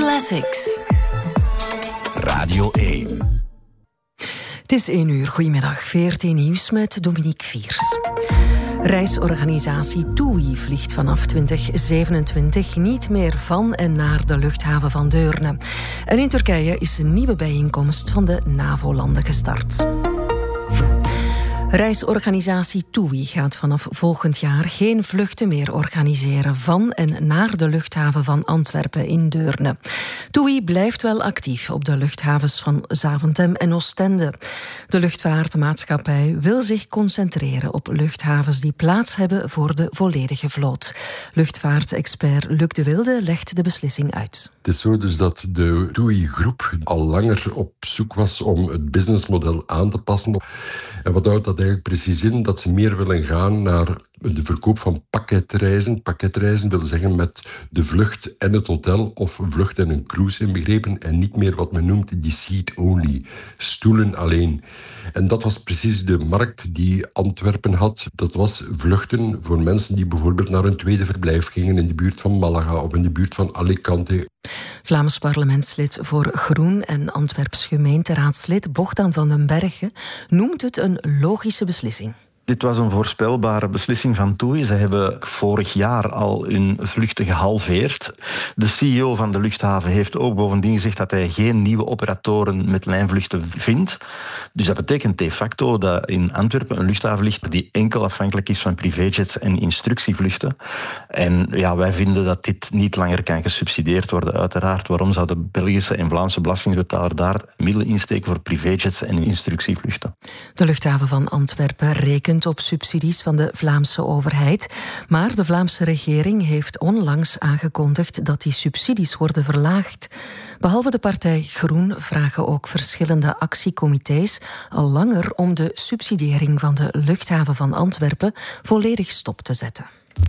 Classics. Radio 1. Het is 1 uur. Goedemiddag. VRT Nieuws met Dominique Viers. Reisorganisatie TUI vliegt vanaf 2027 niet meer van en naar de luchthaven van Deurne. En in Turkije is een nieuwe bijeenkomst van de NAVO-landen gestart. Reisorganisatie TUI gaat vanaf volgend jaar geen vluchten meer organiseren van en naar de luchthaven van Antwerpen in Deurne. TUI blijft wel actief op de luchthavens van Zaventem en Oostende. De luchtvaartmaatschappij wil zich concentreren op luchthavens die plaats hebben voor de volledige vloot. Luchtvaartexpert Luc de Wilde legt de beslissing uit. Het is zo dus dat de TUI-groep al langer op zoek was om het businessmodel aan te passen. En wat houdt dat eigenlijk precies in? Dat ze meer willen gaan naar de verkoop van pakketreizen. Pakketreizen wil zeggen met de vlucht en het hotel of een vlucht en een cruise inbegrepen en niet meer wat men noemt die seat-only, stoelen alleen. En dat was precies de markt die Antwerpen had. Dat was vluchten voor mensen die bijvoorbeeld naar een tweede verblijf gingen in de buurt van Malaga of in de buurt van Alicante. Vlaams parlementslid voor Groen en Antwerps gemeenteraadslid Bogdan van den Bergen noemt het een logische beslissing. Dit was een voorspelbare beslissing van TUI. Ze hebben vorig jaar al hun vluchten gehalveerd. De CEO van de luchthaven heeft ook bovendien gezegd dat hij geen nieuwe operatoren met lijnvluchten vindt. Dus dat betekent de facto dat in Antwerpen een luchthaven ligt die enkel afhankelijk is van privéjets en instructievluchten. En ja, wij vinden dat dit niet langer kan gesubsidieerd worden. Uiteraard, waarom zou de Belgische en Vlaamse belastingbetaler daar middelen insteken voor privéjets en instructievluchten? De luchthaven van Antwerpen rekent op subsidies van de Vlaamse overheid. Maar de Vlaamse regering heeft onlangs aangekondigd dat die subsidies worden verlaagd. Behalve de partij Groen vragen ook verschillende actiecomité's al langer om de subsidiëring van de luchthaven van Antwerpen volledig stop te zetten.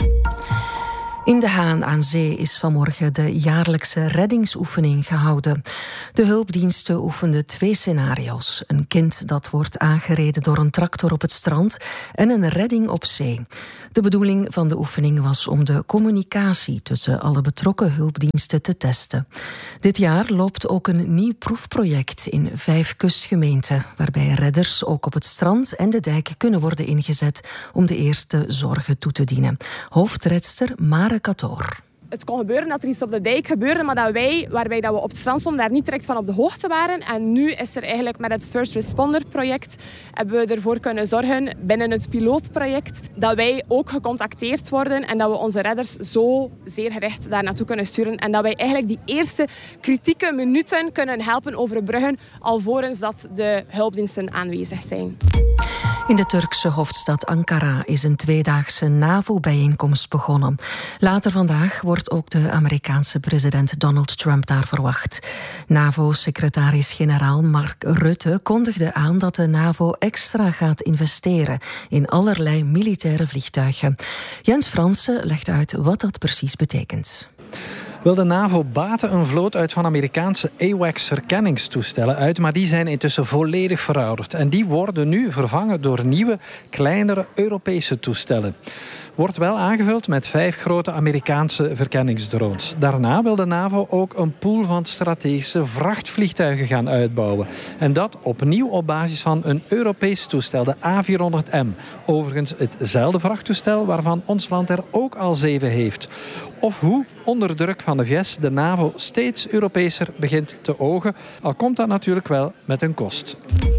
In De Haan aan Zee is vanmorgen de jaarlijkse reddingsoefening gehouden. De hulpdiensten oefenden 2 scenario's. Een kind dat wordt aangereden door een tractor op het strand en een redding op zee. De bedoeling van de oefening was om de communicatie tussen alle betrokken hulpdiensten te testen. Dit jaar loopt ook een nieuw proefproject in 5 kustgemeenten, waarbij redders ook op het strand en de dijk kunnen worden ingezet om de eerste zorgen toe te dienen. Hoofdredster Mare Katoor. Het kon gebeuren dat er iets op de dijk gebeurde, maar waarbij we op het strand stonden, daar niet direct van op de hoogte waren. En nu is er eigenlijk met het First Responder project hebben we ervoor kunnen zorgen, binnen het pilootproject, dat wij ook gecontacteerd worden en dat we onze redders zo zeer gericht daar naartoe kunnen sturen. En dat wij eigenlijk die eerste kritieke minuten kunnen helpen overbruggen, alvorens dat de hulpdiensten aanwezig zijn. In de Turkse hoofdstad Ankara is een 2-daagse NAVO-bijeenkomst begonnen. Later vandaag wordt ook de Amerikaanse president Donald Trump daar verwacht. NAVO-secretaris-generaal Mark Rutte kondigde aan dat de NAVO extra gaat investeren in allerlei militaire vliegtuigen. Jens Fransen legt uit wat dat precies betekent. Wel, de NAVO baatte een vloot uit van Amerikaanse AWACS-herkenningstoestellen uit, maar die zijn intussen volledig verouderd. En die worden nu vervangen door nieuwe, kleinere Europese toestellen. Wordt wel aangevuld met 5 grote Amerikaanse verkenningsdrones. Daarna wil de NAVO ook een pool van strategische vrachtvliegtuigen gaan uitbouwen. En dat opnieuw op basis van een Europees toestel, de A400M. Overigens hetzelfde vrachttoestel waarvan ons land er ook al 7 heeft. Of hoe onder druk van de VS de NAVO steeds Europeeser begint te ogen, al komt dat natuurlijk wel met een kost.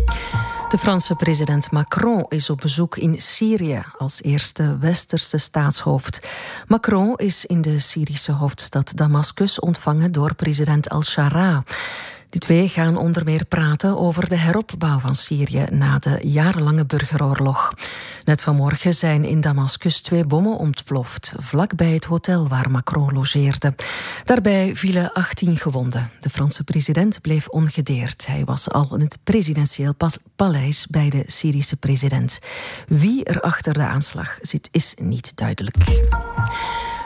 De Franse president Macron is op bezoek in Syrië als eerste westerse staatshoofd. Macron is in de Syrische hoofdstad Damascus ontvangen door president al-Shara. Die 2 gaan onder meer praten over de heropbouw van Syrië na de jarenlange burgeroorlog. Net vanmorgen zijn in Damascus 2 bommen ontploft, vlakbij het hotel waar Macron logeerde. Daarbij vielen 18 gewonden. De Franse president bleef ongedeerd. Hij was al in het presidentieel paleis bij de Syrische president. Wie er achter de aanslag zit, is niet duidelijk.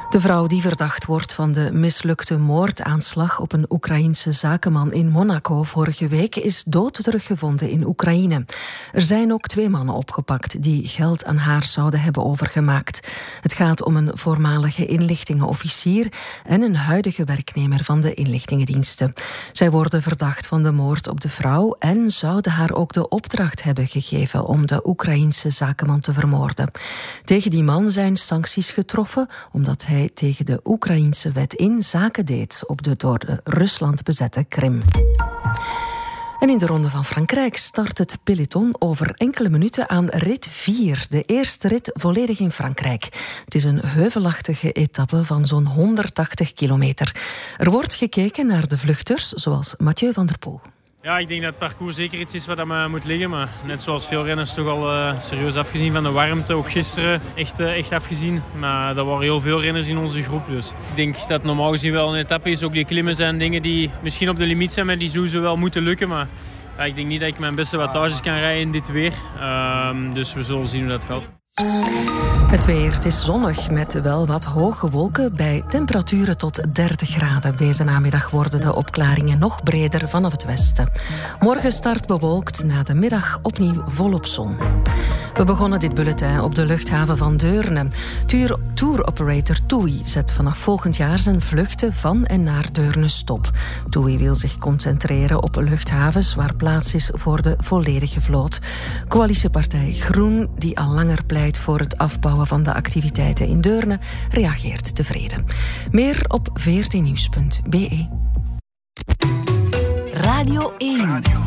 De vrouw die verdacht wordt van de mislukte moordaanslag op een Oekraïense zakenman in Monaco vorige week is dood teruggevonden in Oekraïne. Er zijn ook 2 mannen opgepakt die geld aan haar zouden hebben overgemaakt. Het gaat om een voormalige inlichtingenofficier en een huidige werknemer van de inlichtingendiensten. Zij worden verdacht van de moord op de vrouw en zouden haar ook de opdracht hebben gegeven om de Oekraïense zakenman te vermoorden. Tegen die man zijn sancties getroffen omdat hij tegen de Oekraïense wet in zaken deed op de door Rusland bezette Krim. En in de Ronde van Frankrijk start het peloton over enkele minuten aan rit 4. De eerste rit volledig in Frankrijk. Het is een heuvelachtige etappe van zo'n 180 kilometer. Er wordt gekeken naar de vluchters, zoals Mathieu van der Poel. Ja, ik denk dat het parcours zeker iets is wat me moet liggen. Maar net zoals veel renners toch al serieus afgezien van de warmte. Ook gisteren echt afgezien. Maar er waren heel veel renners in onze groep. Dus ik denk dat het normaal gezien wel een etappe is. Ook die klimmen zijn dingen die misschien op de limiet zijn. Maar die sowieso wel moeten lukken. Maar ja, ik denk niet dat ik mijn beste wattages kan rijden in dit weer. Dus we zullen zien hoe dat gaat. Het weer, het is zonnig met wel wat hoge wolken bij temperaturen tot 30 graden. Deze namiddag worden de opklaringen nog breder vanaf het westen. Morgen start bewolkt, na de middag opnieuw volop zon. We begonnen dit bulletin op de luchthaven van Deurne. Touroperator TUI zet vanaf volgend jaar zijn vluchten van en naar Deurne stop. TUI wil zich concentreren op luchthavens waar plaats is voor de volledige vloot. Coalitiepartij Groen, die al langer pleit voor het afbouwen van de activiteiten in Deurne, reageert tevreden. Meer op vrtnieuws.be. Radio 1.